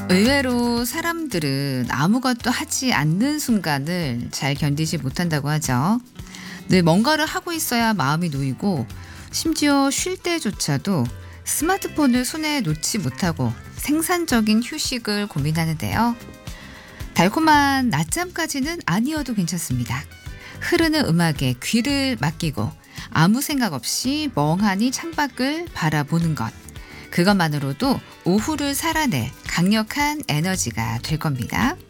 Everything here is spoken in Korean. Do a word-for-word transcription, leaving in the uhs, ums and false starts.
의외로 사람들은 아무것도 하지 않는 순간을 잘 견디지 못한다고 하죠. 늘 뭔가를 하고 있어야 마음이 놓이고 심지어 쉴 때조차도 스마트폰을 손에 놓지 못하고 생산적인 휴식을 고민하는데요. 달콤한 낮잠까지는 아니어도 괜찮습니다. 흐르는 음악에 귀를 맡기고 아무 생각 없이 멍하니 창밖을 바라보는 것. 그것만으로도 오후를 살아낼 강력한 에너지가 될 겁니다.